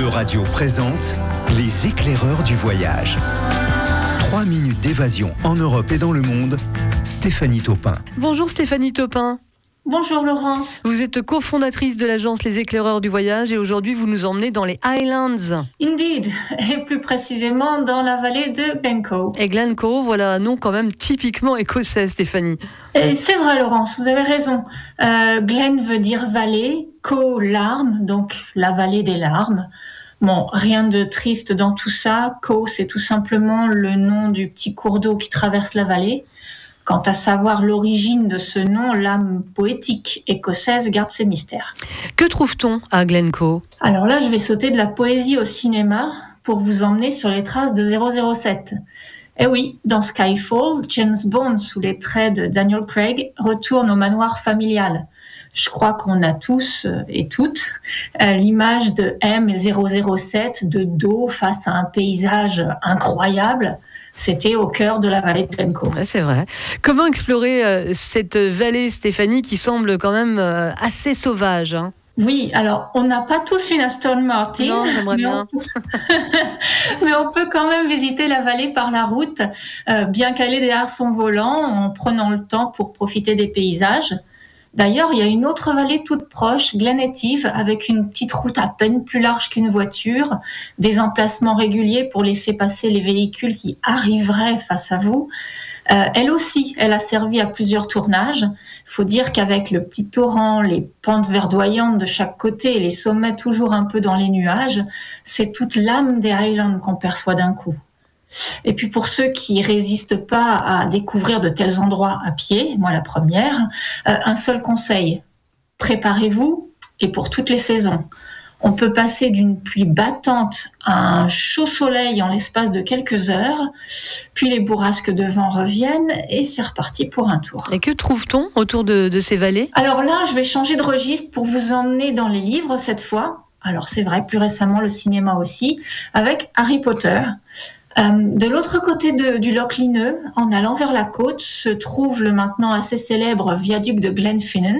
Euradio présente Les éclaireurs du voyage. 3 minutes d'évasion en Europe et dans le monde. Stéphanie Taupin. Bonjour Stéphanie Taupin. Bonjour Laurence. Vous êtes cofondatrice de l'agence Les éclaireurs du voyage et aujourd'hui vous nous emmenez dans les Highlands. Indeed, et plus précisément dans la vallée de Glencoe. Et Glencoe, voilà un nom quand même typiquement écossais, Stéphanie. Et c'est vrai Laurence, vous avez raison. Glen veut dire vallée, Coe larmes, donc la vallée des larmes. Bon, rien de triste dans tout ça. Coe, c'est tout simplement le nom du petit cours d'eau qui traverse la vallée. Quant à savoir l'origine de ce nom, l'âme poétique écossaise garde ses mystères. Que trouve-t-on à Glencoe ? Alors là, je vais sauter de la poésie au cinéma pour vous emmener sur les traces de 007. Eh oui, dans Skyfall, James Bond, sous les traits de Daniel Craig, retourne au manoir familial. Je crois qu'on a tous et toutes l'image de M007 de dos face à un paysage incroyable. C'était au cœur de la vallée de Glencoe. Ouais, c'est vrai. Comment explorer cette vallée, Stéphanie, qui semble quand même assez sauvage, hein ? Oui, alors on n'a pas tous une Aston Martin, non, j'aimerais bien. Mais on peut quand même visiter la vallée par la route, bien calé derrière son volant, en prenant le temps pour profiter des paysages. D'ailleurs, il y a une autre vallée toute proche, Glen Etive, avec une petite route à peine plus large qu'une voiture, des emplacements réguliers pour laisser passer les véhicules qui arriveraient face à vous. Elle aussi, elle a servi à plusieurs tournages. Il faut dire qu'avec le petit torrent, les pentes verdoyantes de chaque côté et les sommets toujours un peu dans les nuages, c'est toute l'âme des Highlands qu'on perçoit d'un coup. Et puis pour ceux qui résistent pas à découvrir de tels endroits à pied, moi la première, un seul conseil, préparez-vous et pour toutes les saisons. On peut passer d'une pluie battante à un chaud soleil en l'espace de quelques heures, puis les bourrasques de vent reviennent et c'est reparti pour un tour. Et que trouve-t-on autour de ces vallées ? Alors là, je vais changer de registre pour vous emmener dans les livres cette fois. Alors c'est vrai, plus récemment le cinéma aussi, avec Harry Potter. De l'autre côté du loch Linneux, en allant vers la côte, se trouve le maintenant assez célèbre viaduc de Glenfinnan.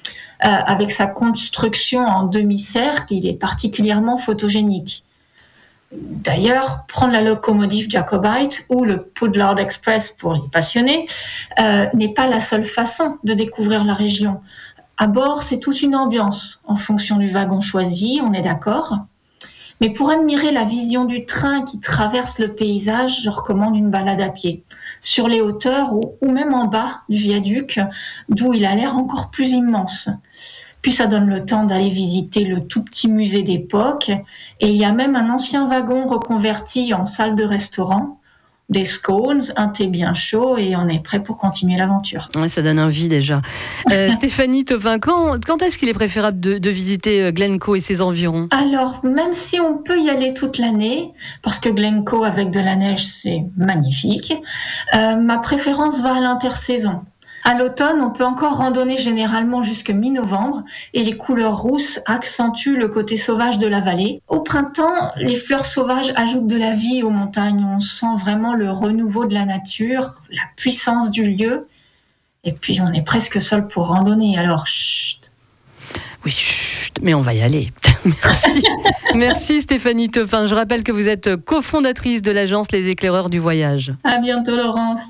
Avec sa construction en demi-cercle, il est particulièrement photogénique. D'ailleurs, prendre la locomotive Jacobite ou le Poudlard Express pour les passionnés n'est pas la seule façon de découvrir la région. À bord, c'est toute une ambiance en fonction du wagon choisi, on est d'accord ? Mais pour admirer la vision du train qui traverse le paysage, je recommande une balade à pied, sur les hauteurs ou même en bas du viaduc, d'où il a l'air encore plus immense. Puis ça donne le temps d'aller visiter le tout petit musée d'époque, et il y a même un ancien wagon reconverti en salle de restaurant, des scones, un thé bien chaud et on est prêt pour continuer l'aventure. Ouais, ça donne envie déjà. Stéphanie Taupin, quand est-ce qu'il est préférable de visiter Glencoe et ses environs ? Alors, même si on peut y aller toute l'année, parce que Glencoe avec de la neige, c'est magnifique, ma préférence va à l'intersaison. À l'automne, on peut encore randonner généralement jusque mi-novembre et les couleurs rousses accentuent le côté sauvage de la vallée. Au printemps, les fleurs sauvages ajoutent de la vie aux montagnes. On sent vraiment le renouveau de la nature, la puissance du lieu. Et puis, on est presque seul pour randonner, alors chut. Oui, chut, mais on va y aller. Merci. Merci Stéphanie Taupin. Je rappelle que vous êtes cofondatrice de l'agence Les éclaireurs du voyage. À bientôt Laurence.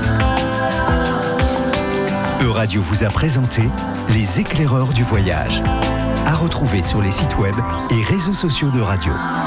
Euradio vous a présenté Les éclaireurs du voyage. À retrouver sur les sites web et réseaux sociaux d'Euradio.